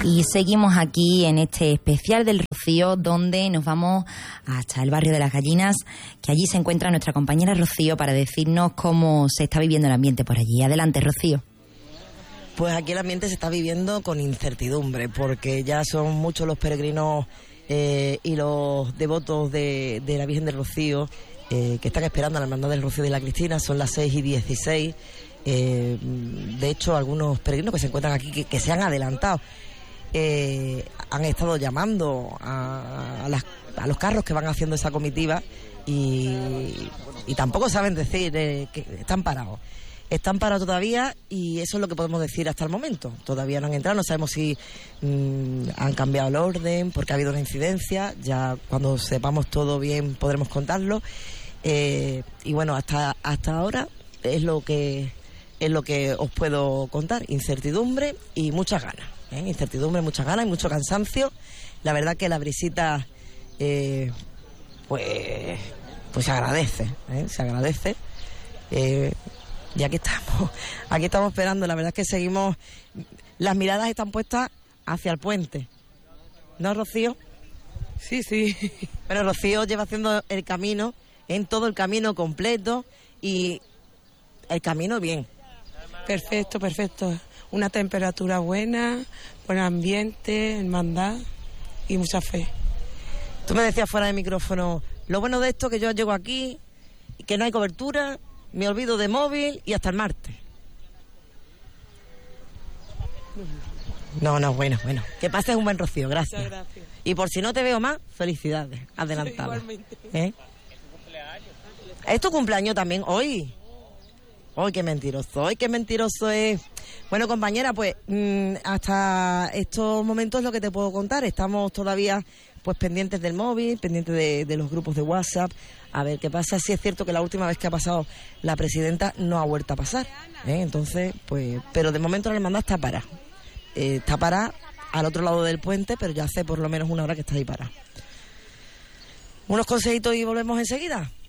Y seguimos aquí en este especial del Rocío, donde nos vamos hasta el barrio de Las Gallinas, que allí se encuentra nuestra compañera Rocío para decirnos cómo se está viviendo el ambiente por allí. Adelante, Rocío. Pues aquí el ambiente se está viviendo con incertidumbre, porque ya son muchos los peregrinos y los devotos de la Virgen del Rocío que están esperando a la Hermandad del Rocío de la Cristina. Son las 6:16. De hecho, algunos peregrinos que se encuentran aquí que se han adelantado han estado llamando a los carros que van haciendo esa comitiva y tampoco saben decir que están parados. Están parados todavía y eso es lo que podemos decir hasta el momento. Todavía no han entrado, no sabemos si han cambiado el orden porque ha habido una incidencia. Ya cuando sepamos todo bien podremos contarlo. Y bueno, hasta ahora es lo que os puedo contar. Incertidumbre y muchas ganas. Incertidumbre, muchas ganas y mucho cansancio. La verdad que la brisita pues se agradece, se agradece. Y aquí estamos esperando. La verdad es que seguimos, las miradas están puestas hacia el puente, ¿no, Rocío? Sí. Bueno, Rocío lleva haciendo el camino, en todo el camino completo, y el camino bien. Perfecto. Una temperatura buena, buen ambiente, hermandad y mucha fe. Tú me decías fuera de micrófono, lo bueno de esto que yo llego aquí, que no hay cobertura, me olvido de móvil y hasta el martes. No, bueno. Que pases un buen Rocío, gracias. Muchas gracias. Y por si no te veo más, felicidades, adelantadas. Igualmente. ¿Es tu cumpleaños también hoy? ¡Ay, qué mentiroso es! Bueno, compañera, pues hasta estos momentos lo que te puedo contar. Estamos todavía pues pendientes del móvil, pendientes de los grupos de WhatsApp, a ver qué pasa. Sí es cierto que la última vez que ha pasado la presidenta no ha vuelto a pasar, entonces, pues, pero de momento la hermandad está parada. Está parada al otro lado del puente, pero ya hace por lo menos una hora que está ahí parada. Unos consejitos y volvemos enseguida.